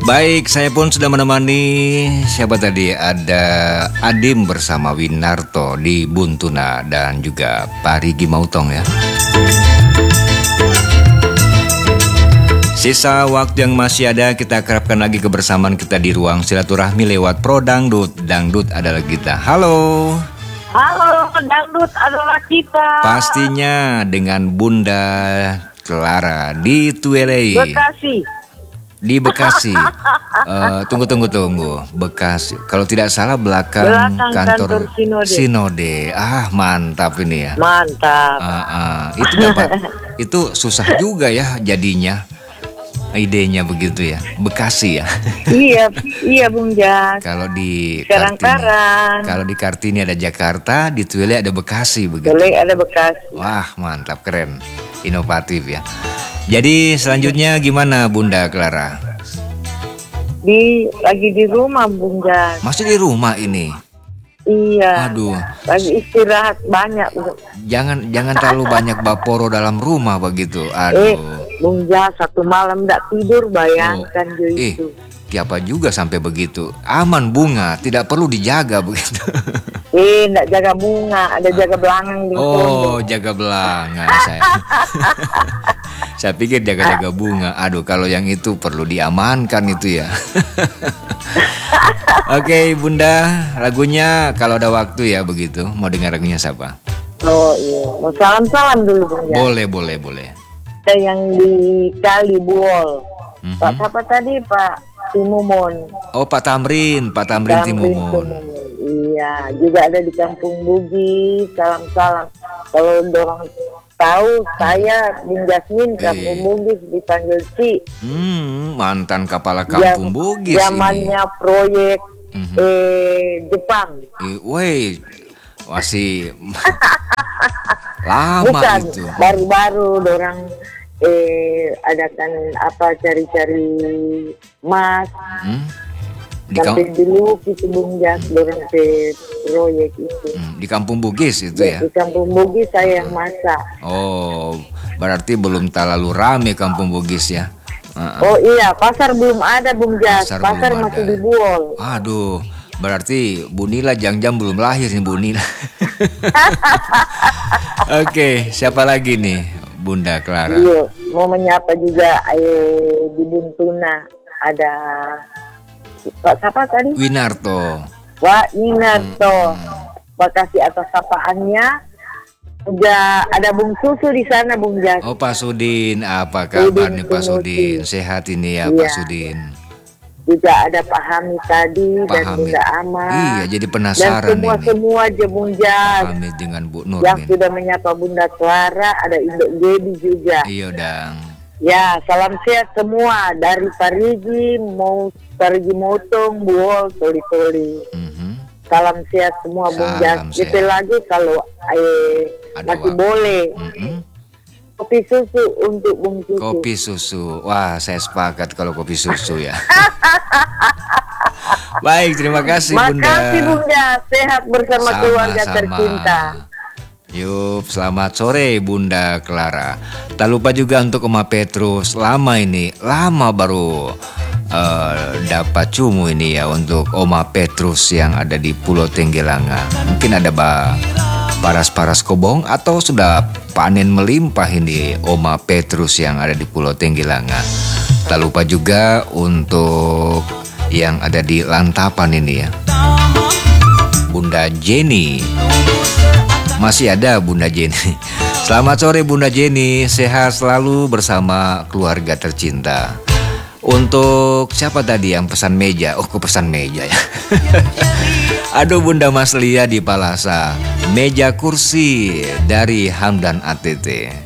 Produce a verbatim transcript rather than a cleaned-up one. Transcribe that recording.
Baik, saya pun sudah menemani siapa tadi? Ada Adim bersama Winarto di Buntuna dan juga Parigi Mautong ya. Sisa waktu yang masih ada, kita kerapkan lagi kebersamaan kita di ruang silaturahmi lewat Pro Dangdut. Dangdut adalah kita. Halo. Halo, Dangdut adalah kita. Pastinya dengan Bunda Clara di Tuelei. Bekasi. Di Bekasi. uh, tunggu tunggu tunggu. Bekasi. Kalau tidak salah belakang, belakang kantor, kantor Sinode. Sinode. Ah, mantap ini ya. Mantap. Uh, uh, itu dapat. Itu susah juga ya jadinya. Idenya begitu ya. Bekasi ya. Iya, iya Bung Jas. Kalau di Karang-Karang. Kalau di Kartini ada Jakarta, di Tuelei ada Bekasi begitu. Tuelei ada Bekasi. Wah, mantap, keren. Inovatif ya. Jadi selanjutnya gimana Bunda Clara? Di lagi di rumah Bung Jas. Masih di rumah ini? Iya. Aduh. Lagi istirahat banyak. Jangan jangan terlalu banyak baporo dalam rumah begitu. Aduh. Eh, Bung Jas satu malam tidak tidur, bayangkan oh. itu. Eh, siapa juga sampai begitu? Aman Bunga, tidak perlu dijaga begitu. Eh, tidak jaga bunga, ada jaga belangang di Oh, jaga belangang saya. Saya pikir jaga-jaga bunga. Aduh, kalau yang itu perlu diamankan itu ya. Oke, okay, Bunda, lagunya kalau ada waktu ya begitu. Mau dengar lagunya siapa? Oh iya, mau salam-salam dulu Bung Jas. Boleh, boleh, boleh. Ada yang di Kali Buol. Mm-hmm. Pak siapa tadi Pak Timumon. Oh, Pak Tamrin, Pak Tamrin, Tamrin Timumon. Iya, juga ada di Kampung Bugis. Salam-salam. Kalau dorong tahu saya Bung Jasmin Kampung eh. Bugis dipanggil Ci. Hmm, mantan kepala Kampung Jam, Bugis zamannya ini. Proyek mm-hmm. eh Jepang. Eh, woi, masih lama bukan, itu. Baru-baru dorang eh adakan apa cari-cari emas. Hmm? Di sampai dulu itu Bung Jas dorang ke proyek itu. Hmm, di Kampung Bugis itu ya? Di Kampung Bugis saya yang masak. Oh, berarti belum terlalu rame Kampung Bugis ya? Uh-uh. Oh iya, pasar belum ada Bung Jas. Pasar, pasar masih ada. Di Buol. Aduh, berarti Bu Nila jang-jang belum lahir nih Bu Nila. Oke, okay, siapa lagi nih Bunda Clara? Iya, mau menyapa juga eh, di Buntuna ada Pak siapa tadi? Winarto. Wah, Winarto. Hmm. Makasih atas sapaannya. Udah ada Bung Susu di sana Bung Jas. Oh, Pak Sudin, apa kabar nih Pak Sudin? Sehat ini ya, iya. Pak Sudin. Juga ada Pak Hamid tadi Pak dan Hamid. Bunda Ama. Iya, jadi penasaran dan semua ini. semua aja Bung Jas. Pak Hamid dengan Bu Nur. Yang sudah menyapa Bunda Clara, ada Induk Gedi juga. Iya, Dang. Ya, salam sehat semua dari Parigi, mau Parigi Mautong, Buol, Toli-Toli. Mm-hmm. Salam sehat semua Bung Jas. Itu lagi kalau eh, masih waktu. Boleh. Mm-hmm. Kopi susu untuk Bung Susu. Kopi susu, wah saya sepakat kalau kopi susu ya. Baik, terima kasih Bunda. Makasih Bung Jas, sehat bersama sama, keluarga sama. Tercinta. Yup, selamat sore Bunda Clara. Tak lupa juga untuk Oma Petrus. Lama ini, lama baru uh, dapat cumu ini ya untuk Oma Petrus yang ada di Pulau Tenggelanga. Mungkin ada bah, paras-paras kobong atau sudah panen melimpah ini Oma Petrus yang ada di Pulau Tenggelanga. Tak lupa juga untuk yang ada di Lantapan ini ya. Bunda Jenny. Masih ada Bunda Jenny. Selamat sore Bunda Jenny, sehat selalu bersama keluarga tercinta. Untuk siapa tadi yang pesan meja? Oh, aku pesan meja ya. Aduh Bunda Mas Lia di Palasa, meja kursi dari Hamdan A T T.